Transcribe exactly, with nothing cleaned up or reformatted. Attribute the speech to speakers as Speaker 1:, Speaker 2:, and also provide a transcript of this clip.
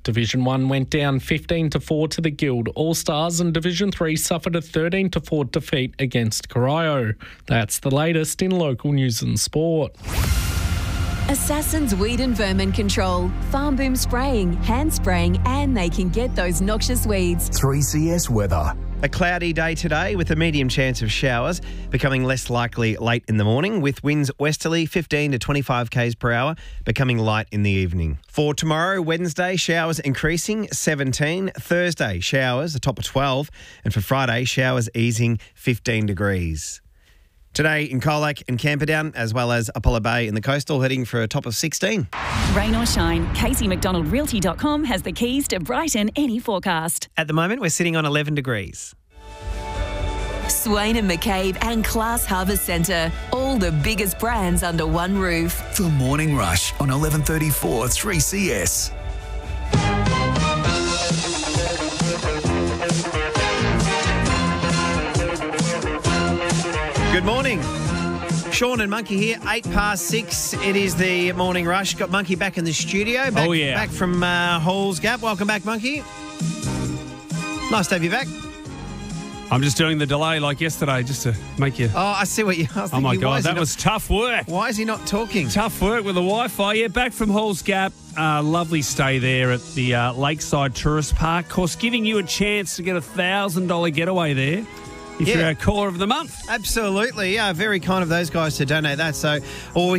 Speaker 1: Division one went down fifteen to four to the Guild All-Stars, and Division three suffered a thirteen to four defeat against Corio. That's the latest in local news and sport.
Speaker 2: Assassin's Weed and Vermin Control. Farm Boom spraying, hand spraying, and they can get those noxious weeds.
Speaker 3: three C S weather.
Speaker 4: A cloudy day today with a medium chance of showers, becoming less likely late in the morning, with winds westerly fifteen to twenty-five k's per hour, becoming light in the evening. For tomorrow, Wednesday, showers increasing seventeen. Thursday, showers a top of twelve. And for Friday, showers easing fifteen degrees. Today in Colac and Camperdown, as well as Apollo Bay in the coastal, heading for a top of sixteen.
Speaker 5: Rain or shine, Casey McDonald Realty dot com has the keys to brighten any forecast.
Speaker 4: At the moment, we're sitting on eleven degrees.
Speaker 2: Swain and McCabe and Class Harvest Centre. All the biggest brands under one roof.
Speaker 3: The Morning Rush on eleven thirty-four three C S.
Speaker 4: Good morning. Sean and Monkey here, eight past six. It is the Morning Rush. Got Monkey back in the studio. Back,
Speaker 6: Oh, yeah.
Speaker 4: Back from uh, Halls Gap. Welcome back, Monkey. Nice to have you back.
Speaker 6: I'm just doing the delay like yesterday just to make you...
Speaker 4: Oh, I see what you... I was
Speaker 6: Oh, my
Speaker 4: thinking, why
Speaker 6: God,
Speaker 4: is he
Speaker 6: that
Speaker 4: not-
Speaker 6: was tough work.
Speaker 4: Why is he not talking?
Speaker 6: Tough work with the Wi-Fi. Yeah, back from Halls Gap. Uh, lovely stay there at the uh, Lakeside Tourist Park. Of course, giving you a chance to get a one thousand dollars getaway there if
Speaker 4: Yeah.
Speaker 6: you're our caller of the month.
Speaker 4: Absolutely. Yeah, very kind of those guys to donate that. So, or